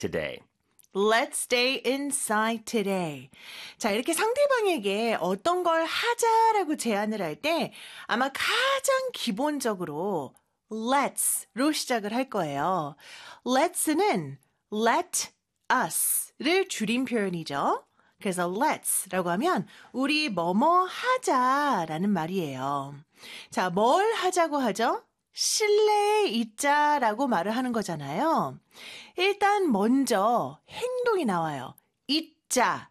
today. Let's stay inside today. 자, 이렇게 상대방에게 어떤 걸 하자라고 제안을 할 때 아마 가장 기본적으로 let's로 시작을 할 거예요. let's는 let us를 줄인 표현이죠. 그래서 let's라고 하면 우리 뭐뭐 하자라는 말이에요. 자, 뭘 하자고 하죠? 실내에 있자라고 말을 하는 거잖아요. 일단 먼저 행동이 나와요. 있자,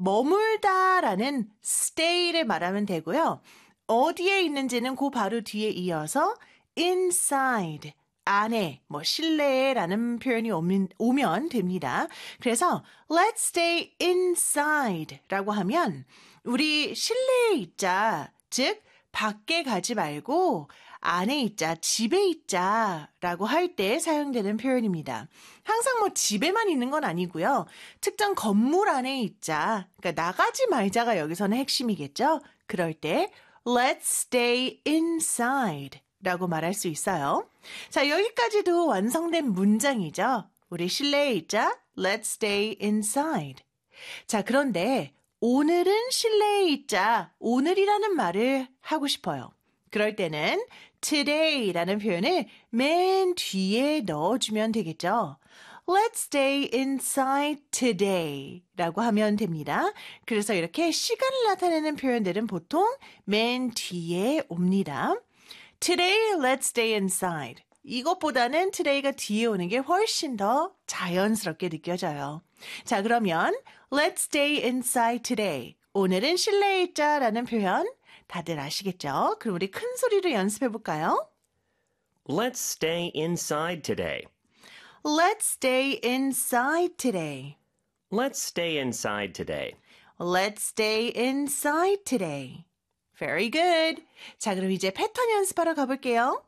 머물다라는 stay를 말하면 되고요. 어디에 있는지는 그 바로 뒤에 이어서 inside, 안에, 실내에라는 표현이 오면 됩니다. 그래서 let's stay inside라고 하면 우리 실내에 있자, 즉 밖에 가지 말고 안에 있자, 집에 있자라고 할 때 사용되는 표현입니다. 항상 집에만 있는 건 아니고요. 특정 건물 안에 있자, 그러니까 나가지 말자가 여기서는 핵심이겠죠. 그럴 때 let's stay inside 라고 말할 수 있어요. 자, 여기까지도 완성된 문장이죠. 우리 실내에 있자, let's stay inside. 자, 그런데 오늘은 실내에 있자, 오늘이라는 말을 하고 싶어요. 그럴 때는 today라는 표현을 맨 뒤에 넣어주면 되겠죠. Let's stay inside today 라고 하면 됩니다. 그래서 이렇게 시간을 나타내는 표현들은 보통 맨 뒤에 옵니다. Today, let's stay inside. 이것보다는 today가 뒤에 오는 게 훨씬 더 자연스럽게 느껴져요. 자, 그러면 let's stay inside today. 오늘은 실내에 있자라는 표현 다들 아시겠죠? 그럼 우리 큰 소리로 연습해 볼까요? Let's stay inside today. Let's stay inside today. Let's stay inside today. Let's stay inside today. Very good. 자, 그럼 이제 패턴 연습하러 가볼게요.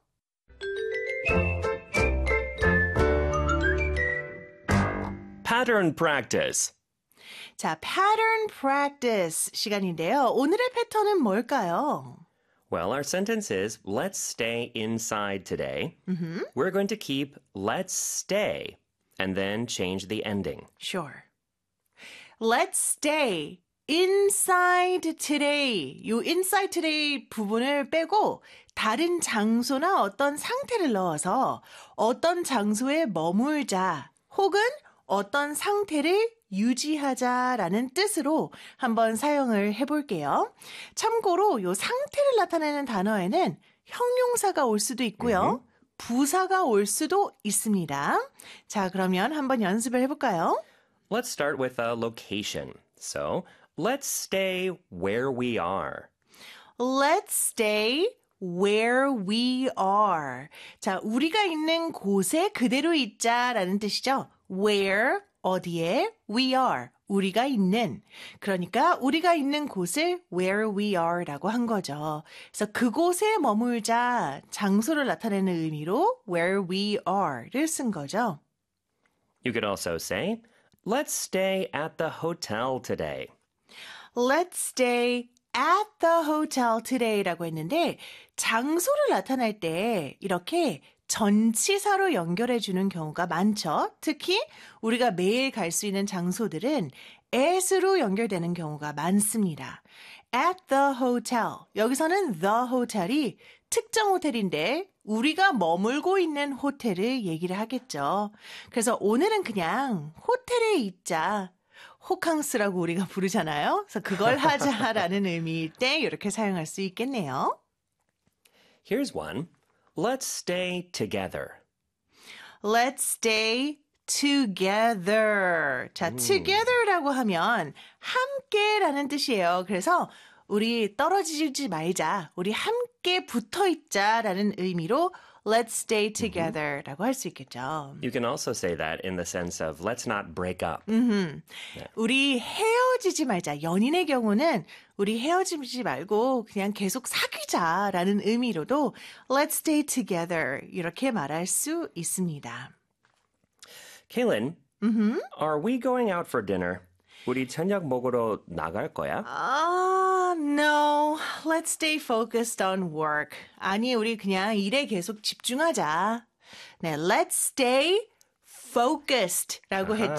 Pattern practice. 자, pattern practice 시간인데요. 오늘의 패턴은 뭘까요? Well, our sentence is, let's stay inside today. We're going to keep let's stay and then change the ending. Sure. Let's stay inside today. 요 inside today 부분을 빼고 다른 장소나 어떤 상태를 넣어서 어떤 장소에 머물자 혹은 어떤 상태를 유지하자라는 뜻으로 한번 사용을 해볼게요. 참고로 요 상태를 나타내는 단어에는 형용사가 올 수도 있고요. 부사가 올 수도 있습니다. 자, 그러면 한번 연습을 해볼까요? Let's start with a location. So, let's stay where we are. Let's stay where we are. 자, 우리가 있는 곳에 그대로 있자라는 뜻이죠. Where, 어디에, we are, 우리가 있는. 그러니까 우리가 있는 곳을 where we are 라고 한 거죠. 그래서 그곳에 머물자, 장소를 나타내는 의미로 where we are를 쓴 거죠. You could also say, let's stay at the hotel today. Let's stay at the hotel today라고 했는데 장소를 나타낼 때 이렇게 전치사로 연결해주는 경우가 많죠. 특히 우리가 매일 갈 수 있는 장소들은 at으로 연결되는 경우가 많습니다. At the hotel. 여기서는 the hotel이 특정 호텔인데 우리가 머물고 있는 호텔을 얘기를 하겠죠. 그래서 오늘은 그냥 호텔에 있자. 호캉스라고 우리가 부르잖아요. 그래서 그걸 하자라는 의미일 때 이렇게 사용할 수 있겠네요. Here's one. Let's stay together. Let's stay together. 자, together라고 하면 함께라는 뜻이에요. 그래서 우리 떨어지지 말자. 우리 함께 붙어 있자라는 의미로 let's stay together라고 할 수 있겠죠. You can also say that in the sense of let's not break up. 우리 헤어지지 말자. 연인의 경우는 우리 헤어지지 말고 그냥 계속 사귀자라는 의미로도 let's stay together 이렇게 말할 수 있습니다. Kaylin, are we going out for dinner? 우리 저녁 먹으러 나갈 거야? No. Let's stay focused on work. 아니, 우리 그냥 일에 계속 집중하자. 네, let's stay focused라고 아하.